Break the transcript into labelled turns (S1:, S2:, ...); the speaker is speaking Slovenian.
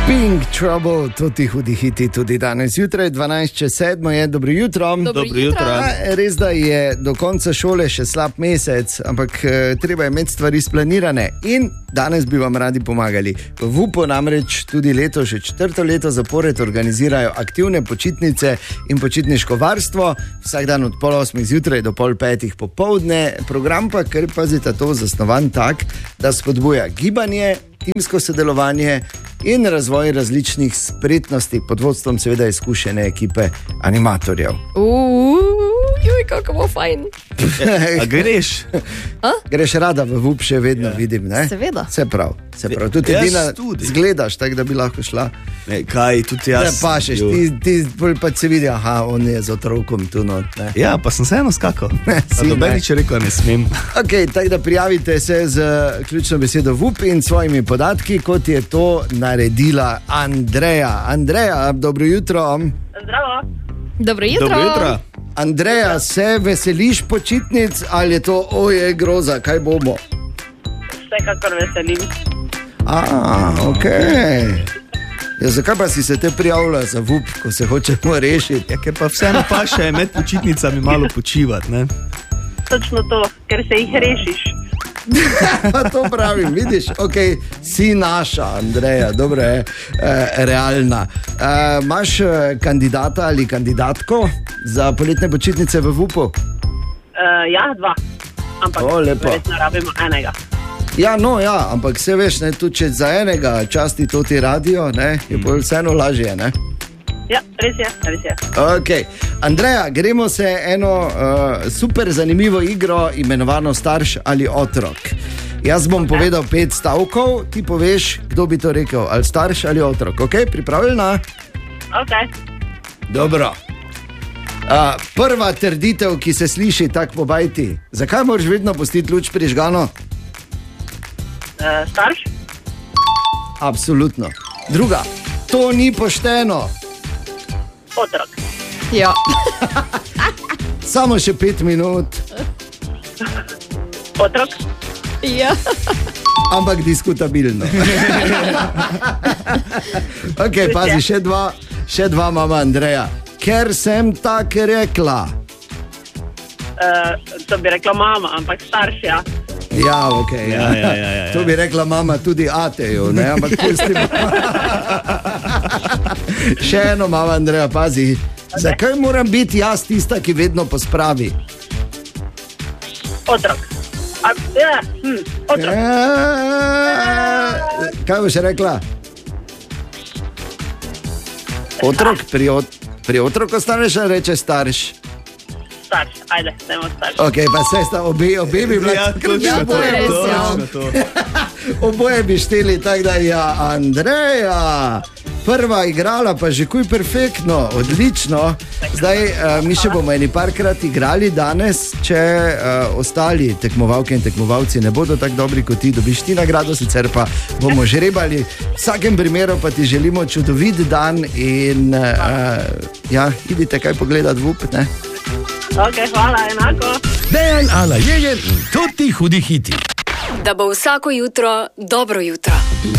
S1: Pink Trouble, tudi hudi hiti, tudi danes jutraj, 12:07 je, dobro jutro.
S2: Dobro jutro.
S1: Res, da je do konca šole še slab mesec, ampak treba je imeti stvari splanirane in danes bi vam radi pomagali. V VUP-u namreč tudi leto, že 4. leto zapored organizirajo aktivne počitnice in počitniško varstvo, vsak dan od 7:30 zjutraj do 4:30 popoldne. Program pa, ker pazite, to zasnovan tak, da spodbuja gibanje, timsko sodelovanje in razvoj različnih spretnosti pod vodstvom seveda izkušene ekipe animatorjev.
S2: Kako bo fajn.
S3: A greš?
S1: Greš rada v VUP, še vedno vidim, ne?
S2: Seveda.
S1: Se prav. Tudi ti zgledaš tako, da bi lahko šla.
S3: Ne, kaj, tudi jaz.
S1: Ne pašeš, ti pa se vidi, aha, on je z otrokom tu not, ne?
S3: Ja, pa sem se eno skakal. Nobenič je rekel, ne smem.
S1: Ok, tako da prijavite se z ključno besedo VUP in svojimi podatki, kot je to naredila Andreja. Andreja, dobro jutro.
S4: Zdravo.
S2: Dobro jutro.
S3: Dobro jutro.
S1: Andreja, se veseliš počitnic ali je to, oje, groza, kaj bomo?
S4: Vsekakor veselim.
S1: Ok. Ja, zakaj pa si se te prijavila za VUP, ko se hočemo rešiti?
S3: Ja, ker pa vseeno paše med počitnicami malo počivati, ne?
S4: Točno to, ker se jih rešiš.
S1: To pravim, vidiš, ok, si naša, Andreja, dobro je, realna. Imaš kandidata ali kandidatko za poletne počitnice v VUP-u?
S4: Ja, 2. Ampak verjetno rabimo enega.
S1: Ja, no, ja, ampak se veš, ne, tudi če za enega časti to ti radio, ne, je bolj vseeno lažje, ne?
S4: Ja, res je.
S1: Ok, Andreja, gremo se eno super zanimivo igro imenovano Starš ali otrok. Jaz bom povedal 5 stavkov, ti poveš, kdo bi to rekel, ali starš ali otrok. Ok, pripravljena?
S4: Ok.
S1: Dobro. Prva trditev, ki se sliši tako po bajti. Zakaj moraš vedno pustiti luč prižgano?
S4: Starš?
S1: Absolutno. Druga, to ni pošteno.
S4: Otrok.
S2: Ja.
S1: Samo še 5 minut.
S4: Otrok?
S2: Ja.
S1: Ampak diskutabilno. Ok, pazi, še dva mama Andreja. Ker sem tako rekla.
S4: To bi rekla mama, ampak starš, ja.
S1: Ja, ok.
S3: Ja.
S1: To bi rekla mama tudi ateju, ne, ampak pustim. Še eno mama Andreja, pazi. Zakaj moram biti jaz tista, ki vedno pospravi?
S4: Otrok. Otrok.
S1: Kaj boš rekla? Otrok, pri otroku staneš, reče starš.
S4: Starš, ajde, dajmo starš.
S1: Ok, pa se sta obe bi bila.
S3: Ja, točno to.
S1: Oboje bi šteli, tako da ja, Andreja. Prva igrala pa že kuj perfektno, odlično. Zdaj mi še bomo eni parkrat igrali danes, če ostali tekmovalke in tekmovalci ne bodo tako dobri kot ti, dobiš ti nagrado, sicer pa bomo žrebali. V vsakem primeru pa ti želimo čudovit dan in ja, idite kaj pogledati VUP, ne?
S4: Ok, hvala, enako.
S5: Dejan, Ala, Jeger in tudi hudi hiti.
S2: Da bo vsako jutro dobro jutro.